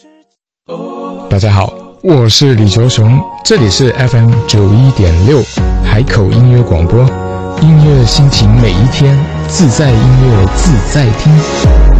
大家好，我是李球雄，这里是 FM91.6 海口音乐广播，音乐心情每一天，自在音乐自在听。